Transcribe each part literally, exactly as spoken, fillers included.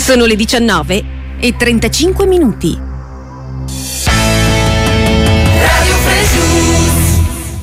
Sono le diciannove e trentacinque minuti. Radio Fresh.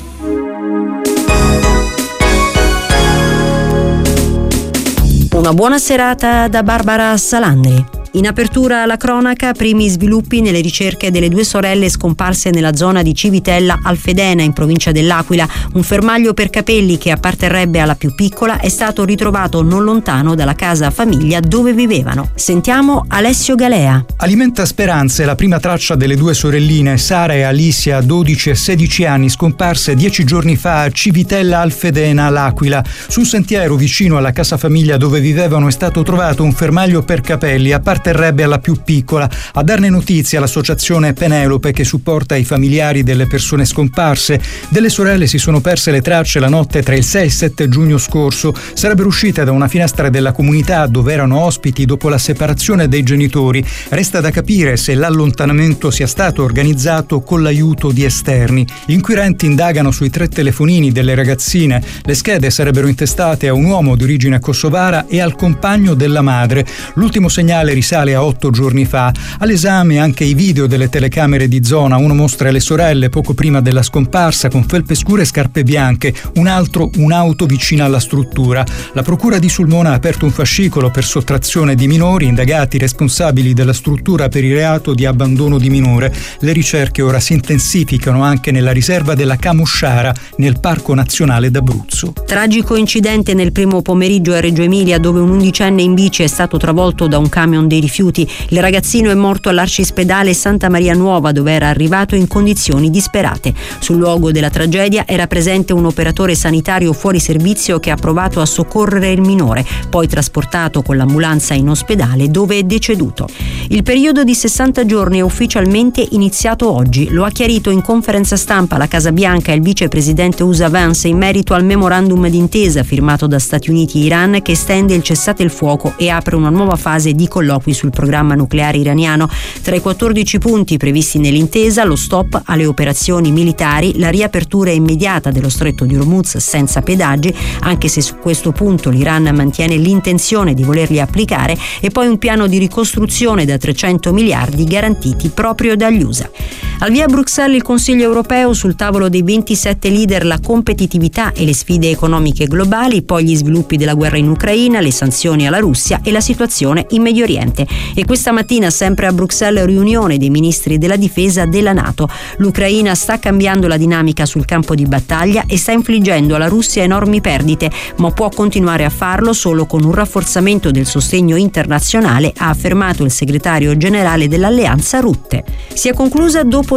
Una buona serata da Barbara Salandri. In apertura alla cronaca, primi sviluppi nelle ricerche delle due sorelle scomparse nella zona di Civitella Alfedena, in provincia dell'Aquila. Un fermaglio per capelli che apparterrebbe alla più piccola è stato ritrovato non lontano dalla casa famiglia dove vivevano. Sentiamo Alessio Galea. Alimenta speranze la prima traccia delle due sorelline, Sara e Alicia, dodici e sedici anni, scomparse dieci giorni fa a Civitella Alfedena, l'Aquila. Sul sentiero vicino alla casa famiglia dove vivevano è stato trovato un fermaglio per capelli appartenente terrebbe alla più piccola. A darne notizia l'associazione Penelope, che supporta i familiari delle persone scomparse. Delle sorelle si sono perse le tracce la notte tra il sei e il sette giugno scorso. Sarebbero uscite da una finestra della comunità dove erano ospiti dopo la separazione dei genitori. Resta da capire se l'allontanamento sia stato organizzato con l'aiuto di esterni. Gli inquirenti indagano sui tre telefonini delle ragazzine. Le schede sarebbero intestate a un uomo di origine kosovara e al compagno della madre. L'ultimo segnale risale a otto giorni fa. All'esame anche i video delle telecamere di zona. Uno mostra le sorelle poco prima della scomparsa con felpe scure e scarpe bianche, un altro un'auto vicina alla struttura. La procura di Sulmona ha aperto un fascicolo per sottrazione di minori, indagati responsabili della struttura per il reato di abbandono di minore. Le ricerche ora si intensificano anche nella riserva della Camosciara, nel Parco Nazionale d'Abruzzo. Tragico incidente nel primo pomeriggio a Reggio Emilia, dove un undicenne in bici è stato travolto da un camion dei rifiuti. Il ragazzino è morto all'arcispedale Santa Maria Nuova, dove era arrivato in condizioni disperate. Sul luogo della tragedia era presente un operatore sanitario fuori servizio che ha provato a soccorrere il minore, poi trasportato con l'ambulanza in ospedale, dove è deceduto. Il periodo di sessanta giorni è ufficialmente iniziato oggi. Lo ha chiarito in conferenza stampa alla Casa Bianca il vicepresidente U S A Vance in merito al memorandum d'intesa firmato da Stati Uniti e Iran, che estende il cessate il fuoco e apre una nuova fase di colloqui sul programma nucleare iraniano. Tra i quattordici punti previsti nell'intesa, lo stop alle operazioni militari, la riapertura immediata dello stretto di Hormuz senza pedaggi, anche se su questo punto l'Iran mantiene l'intenzione di volerli applicare, e poi un piano di ricostruzione da trecento miliardi garantiti proprio dagli U S A. Al via a Bruxelles il Consiglio europeo, sul tavolo dei ventisette leader la competitività e le sfide economiche globali, poi gli sviluppi della guerra in Ucraina, le sanzioni alla Russia e la situazione in Medio Oriente. E questa mattina, sempre a Bruxelles, riunione dei ministri della difesa della NATO. L'Ucraina sta cambiando la dinamica sul campo di battaglia e sta infliggendo alla Russia enormi perdite, ma può continuare a farlo solo con un rafforzamento del sostegno internazionale, ha affermato il segretario generale dell'alleanza Rutte. Si è conclusa dopo